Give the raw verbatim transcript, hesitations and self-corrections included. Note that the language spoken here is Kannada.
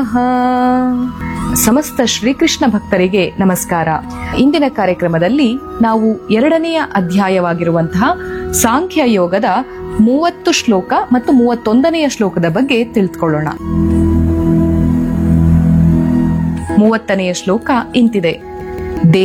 ಸಮಸ್ತ ಶ್ರೀಕೃಷ್ಣ ಭಕ್ತರಿಗೆ ನಮಸ್ಕಾರ. ಇಂದಿನ ಕಾರ್ಯಕ್ರಮದಲ್ಲಿ ನಾವು ಎರಡನೆಯ ಅಧ್ಯಾಯವಾಗಿರುವಂತಹ ಸಾಂಖ್ಯ ಯೋಗದ ಮೂವತ್ತು ಶ್ಲೋಕ ಮತ್ತು ಮೂವತ್ತೊಂದನೆಯ ಶ್ಲೋಕದ ಬಗ್ಗೆ ತಿಳಿದುಕೊಳ್ಳೋಣ. ಮೂವತ್ತನೆಯ ಶ್ಲೋಕ ಇಂತಿದೆ.